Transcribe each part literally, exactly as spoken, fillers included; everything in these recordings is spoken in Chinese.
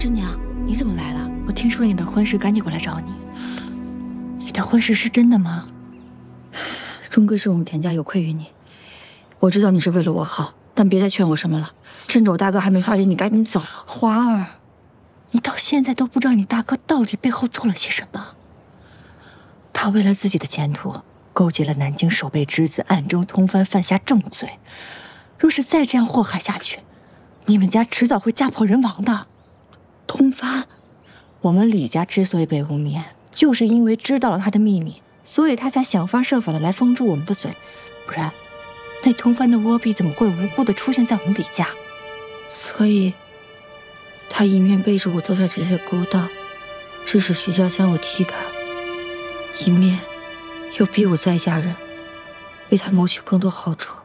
师娘，你怎么来了？我听说你的婚事，赶紧过来找你。你的婚事是真的吗？ 终归是我们田家有愧于你。我知道你是为了我好，但别再劝我什么了。趁着我大哥还没发现，你赶紧走。 华儿，你到现在都不知道你大哥到底背后做了些什么。他为了自己的前途，勾结了南京守备之子，暗中通藩，犯下重罪。若是再这样祸害下去，你们家迟早会家破人亡的。通藩，我们李家之所以被污蔑，就是因为知道了他的秘密，所以他才想方设法的来封住我们的嘴。不然，那通藩的窝币怎么会无辜的出现在我们李家？ 所以，他一面背着我做下这些勾当，致使徐家将我踢开，一面又逼我再嫁人，为他谋取更多好处。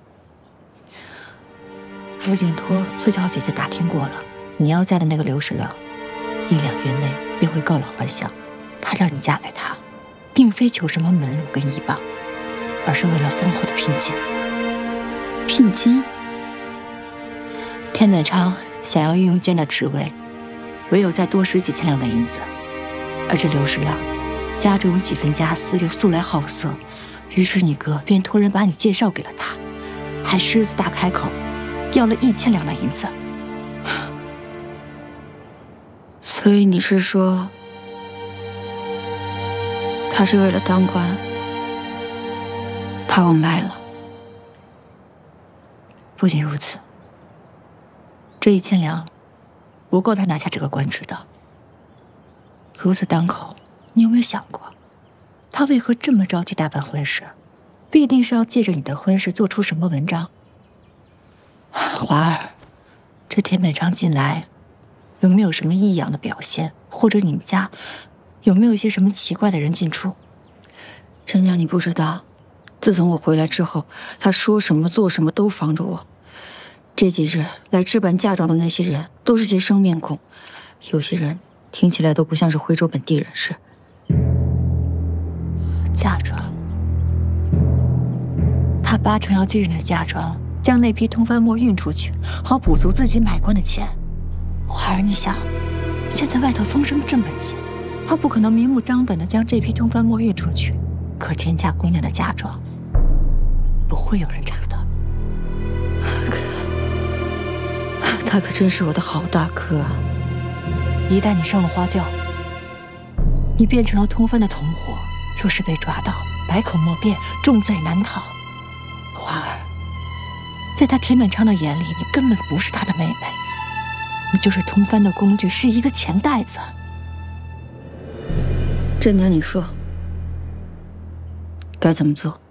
吴景托崔小姐姐打听过了，你要嫁的那个刘十郎，一两月内便会告老还乡。他让你嫁给他，并非求什么门路跟依傍，而是为了丰厚的聘金。 聘金？ 田本昌想要运用监的职位，唯有再多施几千两的银子。而这刘十郎家中有几分家私，又素来好色，于是你哥便托人把你介绍给了他，还狮子大开口，要了一千两的银子。 所以你是说，他是为了当官，把我卖了？ 不仅如此，这一千两不够他拿下这个官职的。如此当口，你有没有想过，他为何这么着急大办婚事？必定是要借着你的婚事做出什么文章。华儿，这田本昌近来有没有什么异样的表现？或者你们家有没有一些什么奇怪的人进出？ 陈娘，你不知道，自从我回来之后，他说什么做什么都防着我。这几日来置办嫁妆的那些人都是些生面孔，有些人听起来都不像是徽州本地人士。 嫁妆，他八成要借着你的嫁妆，将那批通番墨运出去，好补足自己买官的钱。华儿，你想，现在外头风声这么紧，他不可能明目张胆的将这批通番墨运出去。可田家姑娘的嫁妆，不会有人查的。 他可真是我的好大哥啊！ 一旦你上了花轿，你变成了通藩的同伙，若是被抓到，百口莫辩，重罪难逃。华儿，在他田本昌的眼里，你根本不是他的妹妹，你就是通藩的工具，是一个钱袋子。 真娘，你说该怎么做？